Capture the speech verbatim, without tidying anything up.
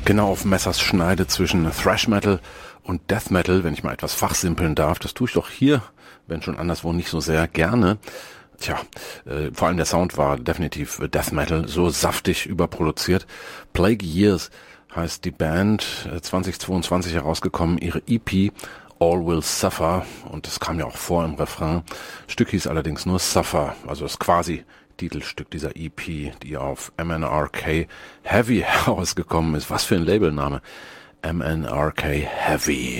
Genau auf Messers Schneide zwischen Thrash Metal und Death Metal, wenn ich mal etwas fachsimpeln darf. Das tue ich doch hier, wenn schon anderswo nicht so sehr gerne. Tja, äh, vor allem der Sound war definitiv Death Metal, so saftig überproduziert. Plague Years heißt die Band, äh, zwanzig zweiundzwanzig herausgekommen, ihre E P All Will Suffer, und das kam ja auch vor im Refrain. Stück hieß allerdings nur Suffer, also das quasi Titelstück dieser E P, die auf M N R K Heavy herausgekommen ist. Was für ein Labelname. M N R K Heavy.